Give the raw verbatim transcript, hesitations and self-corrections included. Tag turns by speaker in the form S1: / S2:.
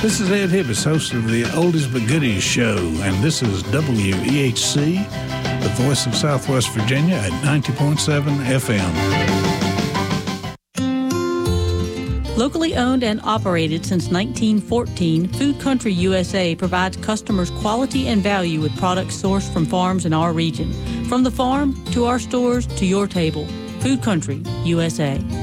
S1: This is Ed Hibbis, host of the Oldies But Goodies show, and this is W E H C, the voice of Southwest Virginia at ninety point seven F M.
S2: Locally owned and operated since nineteen fourteen, Food Country U S A provides customers quality and value with products sourced from farms in our region. From the farm to our stores to your table, Food Country U S A.